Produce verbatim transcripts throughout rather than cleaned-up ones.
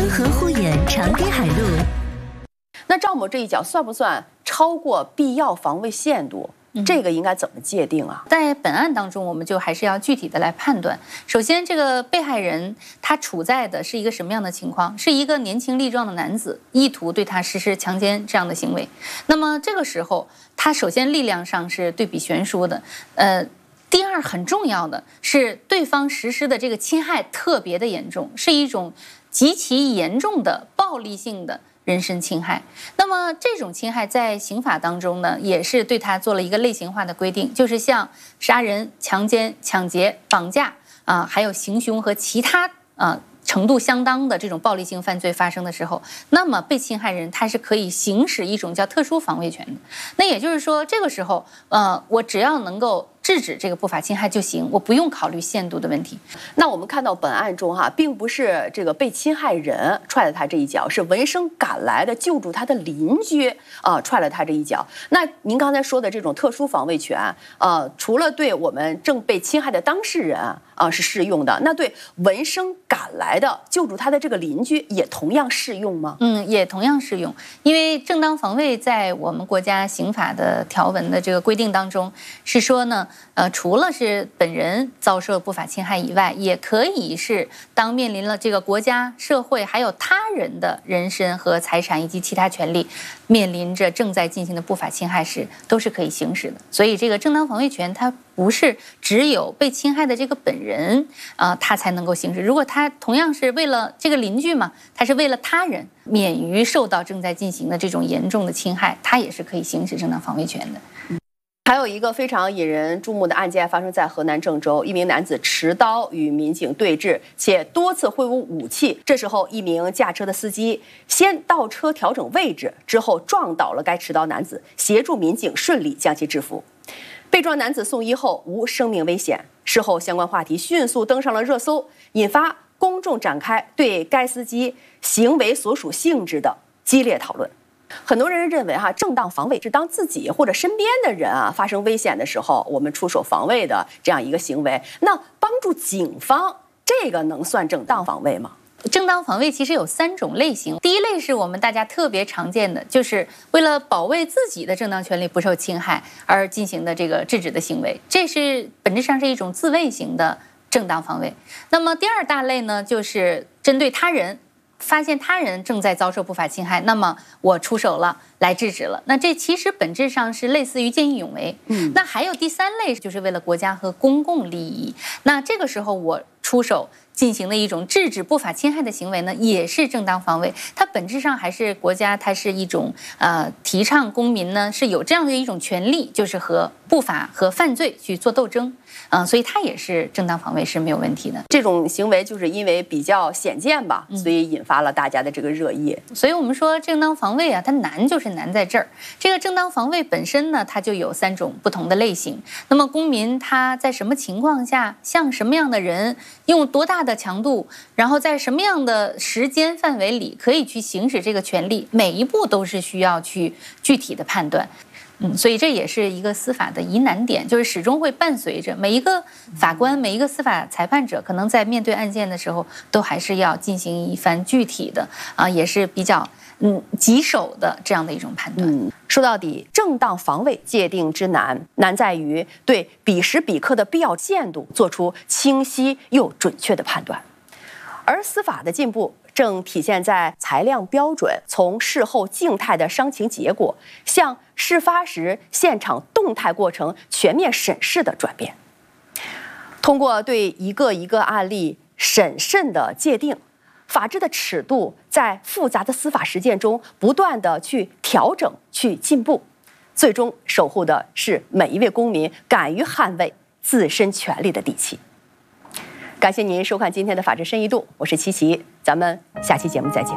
河护眼，长堤海路。 那赵某这一脚算不算超过必要防卫限度？这个应该怎么界定啊？ 在本案当中，我们就还是要具体的来判断。首先，这个被害人他处在的是一个什么样的情况？是一个年轻力壮的男子，意图对他实施强奸这样的行为。那么这个时候，他首先力量上是对比悬殊的，呃。第二，很重要的是，对方实施的这个侵害特别的严重，是一种极其严重的暴力性的人身侵害。那么这种侵害在刑法当中呢，也是对它做了一个类型化的规定，就是像杀人、强奸、抢劫、绑架啊、呃，还有行凶和其他啊。呃程度相当的这种暴力性犯罪发生的时候，那么被侵害人他是可以行使一种叫特殊防卫权的。那也就是说，这个时候，呃，我只要能够制止这个不法侵害就行，我不用考虑限度的问题。 那我们看到本案中哈，并不是这个被侵害人踹了他这一脚，是闻声赶来的救助他的邻居啊、呃、踹了他这一脚。那您刚才说的这种特殊防卫权，呃，除了对我们正被侵害的当事人啊、呃、是适用的，那对闻声赶来的救助他的这个邻居也同样适用吗？ 嗯，也同样适用，因为正当防卫在我们国家刑法的条文的这个规定当中是说呢，呃，除了是本人遭受不法侵害以外，也可以是当面临了这个国家、社会还有他人的人身和财产以及其他权利面临着正在进行的不法侵害时，都是可以行使的。所以，这个正当防卫权它不是只有被侵害的这个本人啊、呃，他才能够行使。如果他同样是为了这个邻居嘛，他是为了他人免于受到正在进行的这种严重的侵害，他也是可以行使正当防卫权的。 还有一个非常引人注目的案件发生在河南郑州，一名男子持刀与民警对峙，且多次挥舞武器。这时候，一名驾车的司机先倒车调整位置，之后撞倒了该持刀男子，协助民警顺利将其制服。被撞男子送医后无生命危险。事后，相关话题迅速登上了热搜，引发公众展开对该司机行为所属性质的激烈讨论。很多人认为哈，正当防卫是当自己或者身边的人啊发生危险的时候，我们出手防卫的这样一个行为。那帮助警方，这个能算正当防卫吗？ 正当防卫其实有三种类型，第一类是我们大家特别常见的，就是为了保卫自己的正当权利不受侵害而进行的这个制止的行为，这是本质上是一种自卫型的正当防卫。那么第二大类呢，就是针对他人，发现他人正在遭受不法侵害，那么我出手了，来制止了。那这其实本质上是类似于见义勇为。嗯，那还有第三类，就是为了国家和公共利益。那这个时候我出手进行的一种制止不法侵害的行为呢，也是正当防卫。它本质上还是国家，它是一种呃提倡公民呢是有这样的一种权利，就是和不法和犯罪去做斗争。嗯、呃，所以它也是正当防卫是没有问题的。 这种行为就是因为比较显见吧，所以引发了大家的这个热议。 嗯、所以我们说正当防卫啊，它难就是难在这儿。这个正当防卫本身呢，它就有三种不同的类型。那么公民他在什么情况下，向什么样的人，用多大的强度，然后在什么样的时间范围里可以去行使这个权利，每一步都是需要去具体的判断。嗯，所以这也是一个司法的疑难点，就是始终会伴随着每一个法官、每一个司法裁判者，可能在面对案件的时候，都还是要进行一番具体的啊，也是比较嗯棘手的这样的一种判断。 嗯，说到底，正当防卫界定之难，难在于对彼时彼刻的必要限度做出清晰又准确的判断，而司法的进步正体现在裁量标准从事后静态的伤情结果向事发时现场动态过程全面审视的转变。通过对一个一个案例审慎的界定，法治的尺度在复杂的司法实践中不断的去调整、去进步，最终守护的是每一位公民敢于捍卫自身权利的底气。感谢您收看今天的法治深一度，我是琪琪，咱们下期节目再见。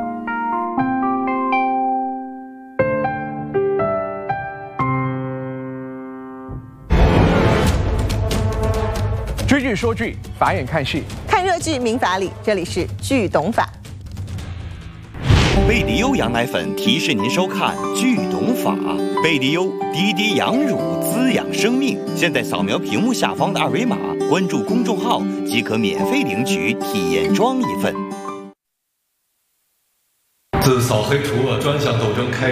追剧说剧，法眼看戏， 看热剧明法理，这里是剧懂法。 贝迪优羊奶粉提示您收看《剧懂法》。贝迪优滴滴羊乳滋养生命。现在扫描屏幕下方的二维码，关注公众号即可免费领取体验装一份。 自扫黑除恶专项斗争开